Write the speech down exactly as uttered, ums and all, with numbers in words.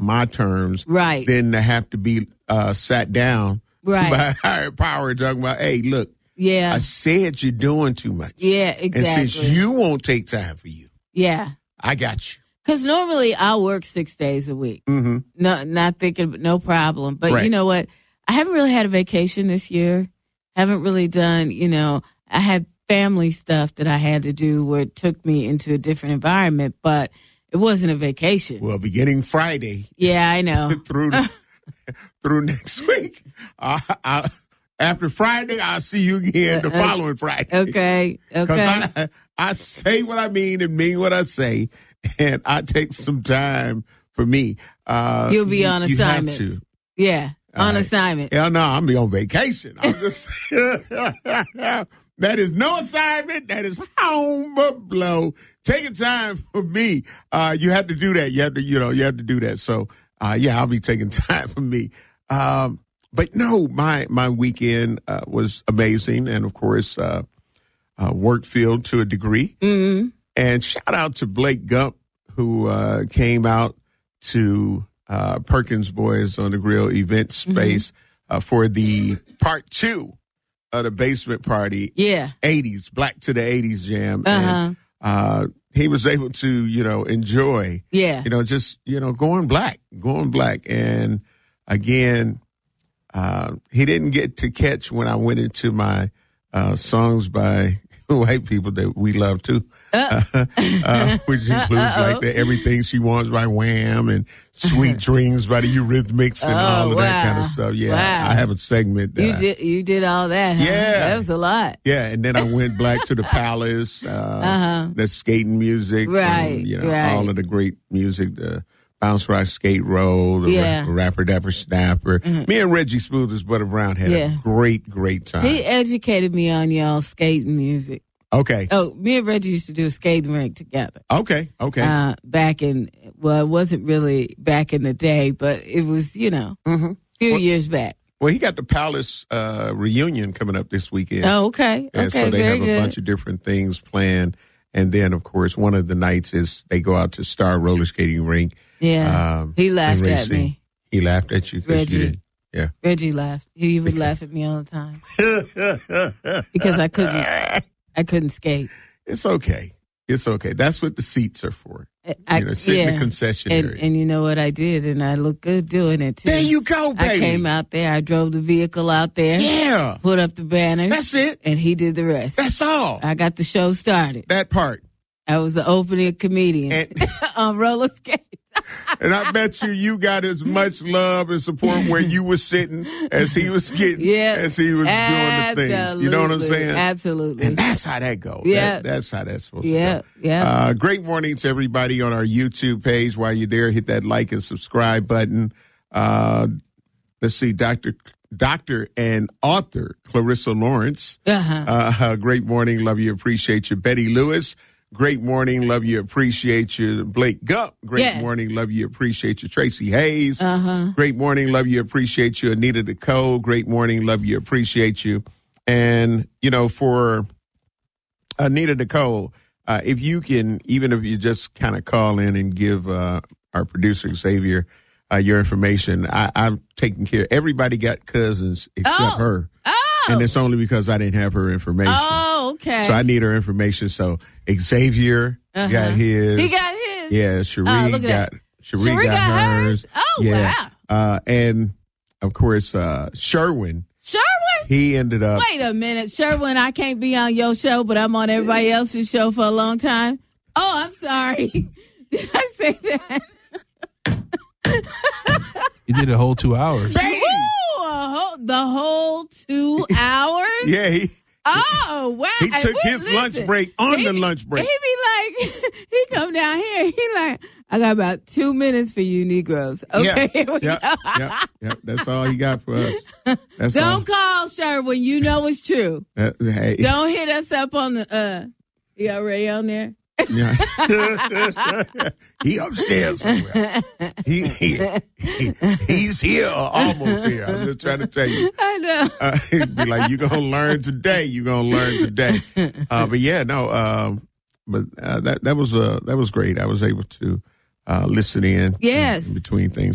my terms, right? Than to have to be uh, sat down right. by higher power talking about, hey, look, yeah, I said you're doing too much. Yeah, exactly. And since you won't take time for you, yeah, I got you. Because normally I'll work six days a week. Mm-hmm. No, not thinking, no problem. But right. you know what? I haven't really had a vacation this year. Haven't really done, you know, I had family stuff that I had to do where it took me into a different environment, but it wasn't a vacation. Well, beginning Friday. Yeah, I know. through through next week. Uh, I, after Friday, I'll see you again the following Friday. Okay, okay. Because I, I say what I mean and mean what I say, and I take some time for me. Uh, You'll be on assignment. You have to. Yeah, on uh, assignment. Hell no, I'm be on vacation. I'm just that is no assignment. That is home blow. Taking time for me. Uh, you have to do that. You have to, you know, you have to do that. So, uh, yeah, I'll be taking time for me. Um, but no, my my weekend uh, was amazing, and of course, uh, uh, work filled to a degree. Mm-hmm. And shout out to Blake Gump, who uh, came out to uh, Perkins Boys on the Grill event space mm-hmm. uh, for the part two of the basement party. Yeah, eighties Black to the eighties jam. Uh-huh. And uh, he was able to, you know, enjoy. Yeah, you know, just you know, going black, going black, and again, uh, he didn't get to catch when I went into my uh, songs by white people that we love too. Uh, uh, which includes Uh-oh. like the Everything She Wants by Wham and Sweet Dreams by the Eurythmics and oh, all of wow. that kind of stuff. Yeah, wow. I have a segment that you I, did. You did all that. Huh? Yeah, that was a lot. Yeah, and then I went black to the Palace, uh, uh-huh. the skating music, right? And, you know, right. all of the great music, the Bounce Rock Skate Roll, the yeah. ra- Rapper Dapper Snapper. Mm-hmm. Me and Reggie Smooth as Butter Brown had yeah. a great, great time. He educated me on y'all skating music. Okay. Oh, me and Reggie used to do a skating rink together. Okay, okay. Uh, back in, well, it wasn't really back in the day, but it was, you know, mm-hmm. a few well, years back. Well, he got the Palace uh, reunion coming up this weekend. Oh, okay. And okay, so they very have a good. bunch of different things planned. And then, of course, one of the nights is they go out to Star Roller Skating Rink. Yeah. Um, he laughed at me. He laughed at you because you didn't. Yeah. Reggie laughed. He would laugh at me all the time. Because I couldn't, I couldn't skate. It's okay. It's okay. That's what the seats are for. I, you know, sit yeah. in the concession and, area. And you know what I did? And I looked good doing it, too. There you go, baby. I came out there. I drove the vehicle out there. Yeah. Put up the banners. That's it. And he did the rest. That's all. I got the show started. That part. I was the opening comedian and, on roller skates. And I bet you you got as much love and support where you were sitting as he was getting, yeah, as he was absolutely. doing the things. You know what I'm saying? Absolutely. And that's how that goes. Yeah. That, that's how that's supposed yeah. to go. Yeah. Uh, great morning to everybody on our YouTube page. While you're there, hit that like and subscribe button. Uh, let's see, Doctor Doctor and author Clarissa Lawrence. Uh-huh. Uh, great morning. Love you. Appreciate you. Betty Lewis. Great morning. Love you. Appreciate you. Blake Gump. Great yes. morning. Love you. Appreciate you. Tracy Hayes. Uh-huh. Great morning. Love you. Appreciate you. Anita DeCole. Great morning. Love you. Appreciate you. And, you know, for Anita DeCole, uh, if you can, even if you just kind of call in and give uh, our producer, Xavier, uh, your information, I, I'm taking care. Everybody got cousins except oh. her. Oh. And it's only because I didn't have her information. Oh, okay. So I need her information. So Xavier uh-huh. got his. He got his. Yeah, Cherie oh, got Cherie, Cherie got, got hers. hers. Oh, yeah. wow. Uh, and of course, uh, Sherwin. Sherwin? He ended up. Wait a minute. Sherwin, I can't be on your show, but I'm on everybody else's show for a long time. Oh, I'm sorry. Did I say that? You did a whole two hours. Ooh, a whole, the whole two hours? Yeah, he. Oh, wow. He took Wait, his listen, lunch break on he, the lunch break. He be like, he come down here. He like, I got about two minutes for you Negroes. Okay, yeah, here we yeah, go. yeah, yeah. That's all he got for us. That's Don't all. call Sherwin. You know it's true. Uh, hey. Don't hit us up on the, uh, you already on there? Yeah. He upstairs somewhere. He, he, he he's here, or almost here. I'm just trying to tell you. I know. Uh, he'd be like, "You're gonna learn today. You're gonna learn today." Uh, but yeah, no. Um, but uh, that that was uh, that was great. I was able to uh, listen in yes. in between things.